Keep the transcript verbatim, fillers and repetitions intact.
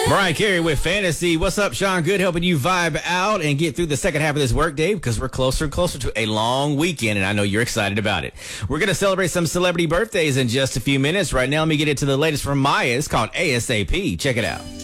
Mariah Carey with Fantasy. What's up, Sean? Good, helping you vibe out and get through the second half of this workday because we're closer and closer to a long weekend, and I know you're excited about it. We're going to celebrate some celebrity birthdays in just a few minutes. Right now, let me get into the latest from Maya. It's called A S A P. Check it out.